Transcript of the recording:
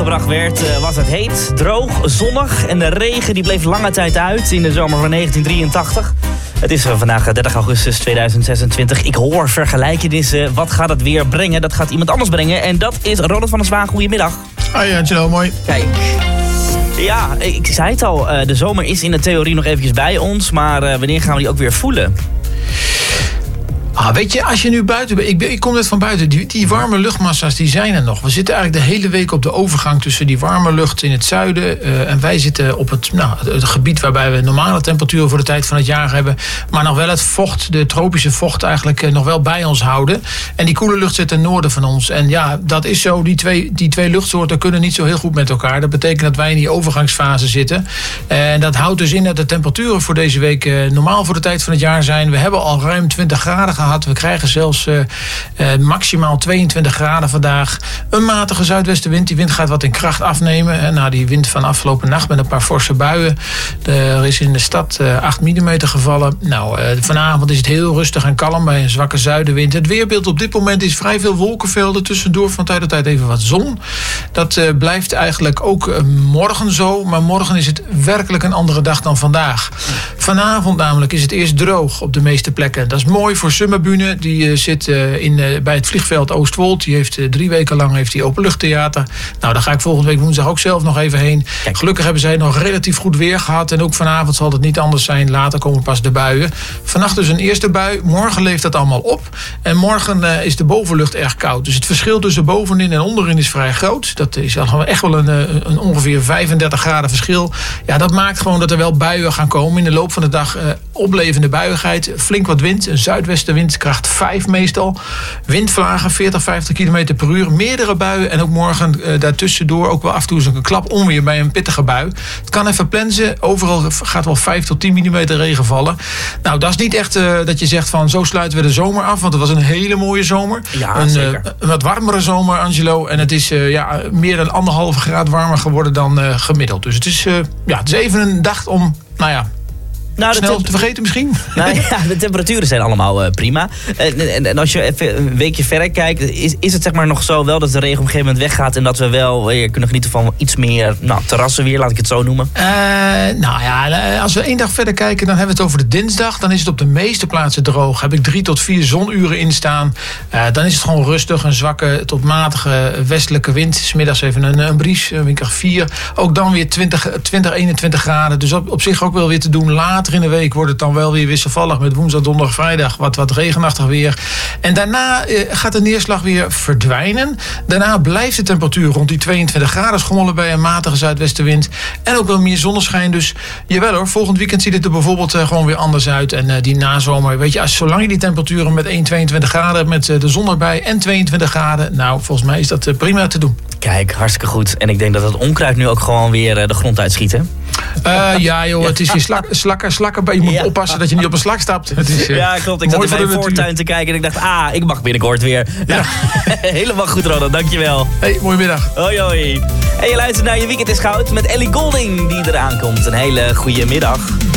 aangebracht werd, was het heet, droog, zonnig en de regen die bleef lange tijd uit in de zomer van 1983. Het is vandaag 30 augustus 2026. Ik hoor vergelijkenissen. Wat gaat het weer brengen? Dat gaat iemand anders brengen. En dat is Ronald van der Zwaan. Goedemiddag. Hoi Angelo, mooi. Kijk. Ja, ik zei het al. De zomer is in de theorie nog eventjes bij ons. Maar wanneer gaan we die ook weer voelen? Weet je, als je nu buiten bent... Ik kom net van buiten. Die warme luchtmassa's, die zijn er nog. We zitten eigenlijk de hele week op de overgang tussen die warme lucht in het zuiden. En wij zitten op het gebied waarbij we normale temperaturen voor de tijd van het jaar hebben. Maar nog wel het vocht, de tropische vocht eigenlijk nog wel bij ons houden. En die koele lucht zit ten noorden van ons. En ja, dat is zo. Die twee luchtsoorten kunnen niet zo heel goed met elkaar. Dat betekent dat wij in die overgangsfase zitten. En dat houdt dus in dat de temperaturen voor deze week normaal voor de tijd van het jaar zijn. We hebben al ruim 20 graden gehad. We krijgen zelfs maximaal 22 graden vandaag. Een matige zuidwestenwind. Die wind gaat wat in kracht afnemen. Na die wind van afgelopen nacht met een paar forse buien. Er is in de stad 8 mm gevallen. Vanavond is het heel rustig en kalm bij een zwakke zuidenwind. Het weerbeeld op dit moment is vrij veel wolkenvelden. Tussendoor van tijd tot tijd even wat zon. Dat blijft eigenlijk ook morgen zo. Maar morgen is het werkelijk een andere dag dan vandaag. Vanavond namelijk is het eerst droog op de meeste plekken. Dat is mooi voor Summerbühne. Die zit bij het vliegveld Oostwold. Die heeft 3 weken lang openluchttheater. Nou, daar ga ik volgende week woensdag ook zelf nog even heen. Kijk. Gelukkig hebben zij nog relatief goed weer gehad. En ook vanavond zal het niet anders zijn. Later komen pas de buien. Vannacht dus een eerste bui. Morgen leeft dat allemaal op. En morgen is de bovenlucht erg koud. Dus het verschil tussen bovenin en onderin is vrij groot. Dat is echt wel een ongeveer 35 graden verschil. Ja, dat maakt gewoon dat er wel buien gaan komen. In de loop van de dag oplevende buiigheid. Flink wat wind. Een zuidwestenwind, kracht 5 meestal. Windvlagen, 40, 50 km per uur. Meerdere buien. En ook morgen daartussendoor ook wel af en toe een klap onweer bij een pittige bui. Het kan even plensen. Overal gaat wel 5 tot 10 mm regen vallen. Nou, dat is niet echt dat je zegt van zo sluiten we de zomer af. Want het was een hele mooie zomer. Ja, zeker. Een wat warmere zomer, Angelo. En het is meer dan 1,5 graad warmer geworden dan gemiddeld. Dus het is even een dag om, snel te vergeten misschien? De temperaturen zijn allemaal prima. En als je even een weekje verder kijkt, is het zeg maar nog zo wel dat de regen op een gegeven moment weggaat en dat we wel weer kunnen genieten van iets meer terrassen weer, laat ik het zo noemen? Als we 1 dag verder kijken, dan hebben we het over de dinsdag. Dan is het op de meeste plaatsen droog. Heb ik 3 tot 4 zonuren in staan. Dan is het gewoon rustig, een zwakke tot matige westelijke wind. 's Middags even een bries, windkracht 4. Ook dan weer 20, 21 graden. Dus op zich ook wel weer te doen. Later in de week wordt het dan wel weer wisselvallig met woensdag, donderdag, vrijdag wat regenachtig weer. En daarna gaat de neerslag weer verdwijnen. Daarna blijft de temperatuur rond die 22 graden schommelen bij een matige zuidwestenwind. En ook wel meer zonneschijn. Dus jawel hoor, volgend weekend ziet het er bijvoorbeeld gewoon weer anders uit. En die nazomer, weet je, zolang je die temperaturen met 22 graden hebt met de zon erbij en 22 graden, nou, volgens mij is dat prima te doen. Kijk, hartstikke goed. En ik denk dat het onkruid nu ook gewoon weer de grond uitschiet, hè? Het is weer slakken. Je moet oppassen dat je niet op een slak stapt. Het is, ja, klopt. Ik zat in mijn voortuin te kijken en ik dacht, ik mag binnenkort weer. Ja. Helemaal goed, Ronald. Dankjewel. Hey, mooie middag. Hoi, hoi. En je luistert naar Je Weekend is Goud met Ellie Goulding die eraan komt. Een hele goede middag.